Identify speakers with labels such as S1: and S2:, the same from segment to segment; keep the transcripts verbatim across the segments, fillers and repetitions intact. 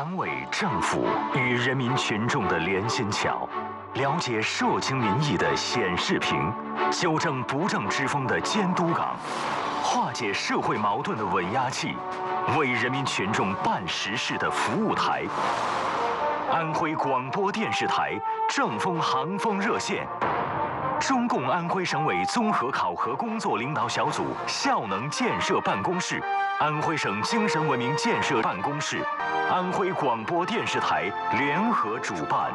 S1: 党委政府与人民群众的连心桥，了解社情民意的显示屏，纠正不正之风的监督岗，化解社会矛盾的稳压器，为人民群众办实事的服务台。安徽广播电视台正风航风热线，中共安徽省委综合考核工作领导小组效能建设办公室，安徽省精神文明建设办公室，安徽广播电视台联合主办。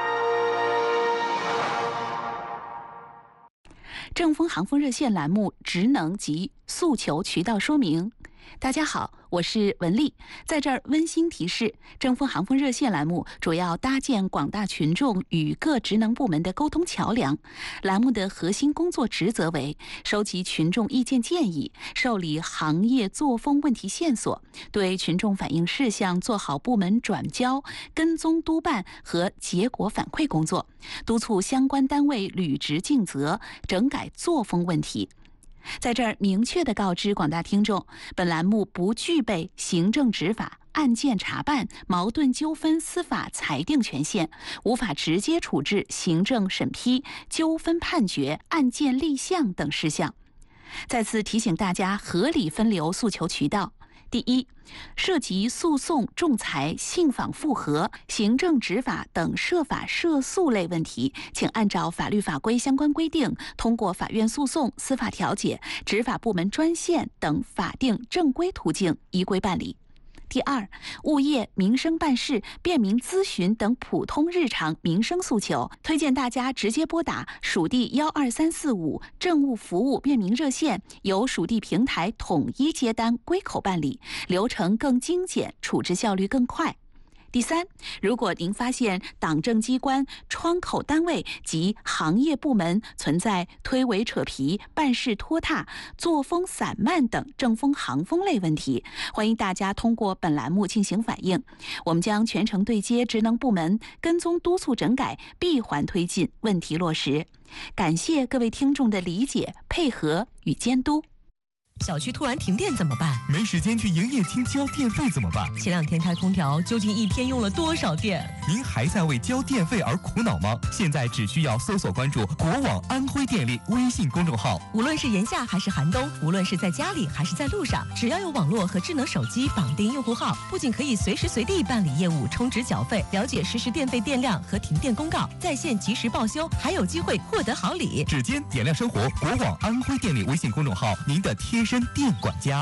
S2: 正风航风热线栏目职能及诉求渠道说明。大家好，我是文丽，在这儿温馨提示，正风航风热线栏目主要搭建广大群众与各职能部门的沟通桥梁。栏目的核心工作职责为收集群众意见建议，受理行业作风问题线索，对群众反映事项做好部门转交、跟踪督办和结果反馈工作，督促相关单位履职尽责，整改作风问题。在这儿明确地告知广大听众，本栏目不具备行政执法、案件查办、矛盾纠纷司法裁定权限，无法直接处置行政审批、纠纷判决、案件立项等事项。再次提醒大家合理分流诉求渠道。第一，涉及诉讼、仲裁、信访复核、行政执法等涉法涉诉类问题，请按照法律法规相关规定，通过法院诉讼、司法调解、执法部门专线等法定正规途径依规办理。第二，物业、民生办事、便民咨询等普通日常民生诉求，推荐大家直接拨打属地幺二三四五政务服务便民热线，由属地平台统一接单归口办理，流程更精简，处置效率更快。第三，如果您发现党政机关、窗口单位及行业部门存在推诿扯皮、办事拖沓、作风散漫等正风行风类问题，欢迎大家通过本栏目进行反映，我们将全程对接职能部门，跟踪督促整改，闭环推进，问题落实。感谢各位听众的理解、配合与监督。
S3: 小区突然停电怎么办？
S4: 没时间去营业厅交电费怎么办？
S3: 前两天开空调，究竟一天用了多少电？
S4: 您还在为交电费而苦恼吗？现在只需要搜索关注国网安徽电力微信公众号，
S3: 无论是炎夏还是寒冬，无论是在家里还是在路上，只要有网络和智能手机绑定用户号，不仅可以随时随地办理业务、充值缴费、了解实时电费电量和停电公告，在线及时报修，还有机会获得好礼。
S4: 指尖点亮生活，国网安徽电力微信公众号，您的贴身电管家。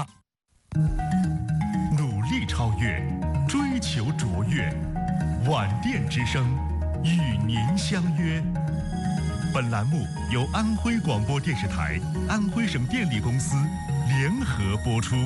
S5: 努力超越，追求卓越，晚电之声与您相约。本栏目由安徽广播电视台、安徽省电力公司联合播出。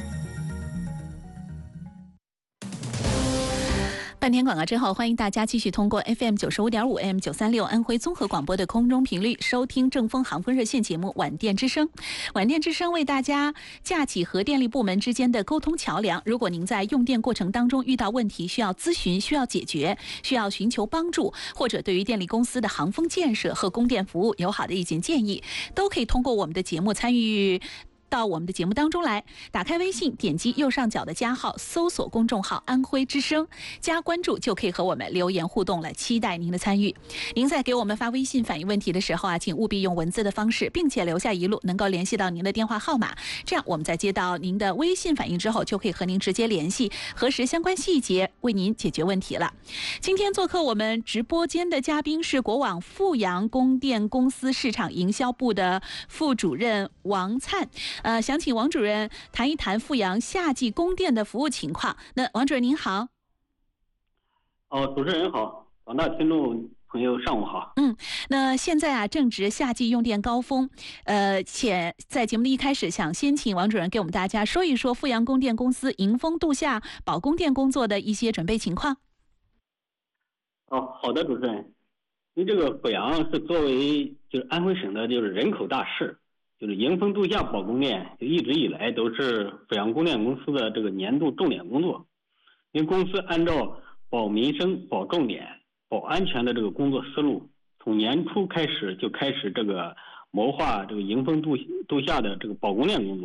S2: 半天广告之后，欢迎大家继续通过 F M 九十五点五 A M 九三六安徽综合广播的空中频率收听正风航风热线节目晚电之声。晚电之声为大家架起和电力部门之间的沟通桥梁。如果您在用电过程当中遇到问题，需要咨询、需要解决、需要寻求帮助，或者对于电力公司的航风建设和供电服务有好的意见建议，都可以通过我们的节目参与到我们的节目当中来。打开微信，点击右上角的加号，搜索公众号安徽之声，加关注就可以和我们留言互动了，期待您的参与。您在给我们发微信反映问题的时候啊，请务必用文字的方式，并且留下一路能够联系到您的电话号码，这样我们在接到您的微信反映之后，就可以和您直接联系，核实相关细节，为您解决问题了。今天做客我们直播间的嘉宾是国网阜阳供电公司市场营销部的副主任王灿。呃，想请王主任谈一谈阜阳夏季供电的服务情况。那王主任您好。
S6: 哦，主持人好，广大听众朋友上午好。
S2: 嗯，那现在啊正值夏季用电高峰，呃，且在节目的一开始，想先请王主任给我们大家说一说阜阳供电公司迎峰度夏保供电工作的一些准备情况。
S6: 哦，好的，主持人。因为这个阜阳是作为就是安徽省的就是人口大市。就是迎峰度夏保供电，就一直以来都是阜阳供电公司的这个年度重点工作。因为公司按照保民生、保重点、保安全的这个工作思路，从年初开始就开始这个谋划这个迎峰度度夏的这个保供电工作。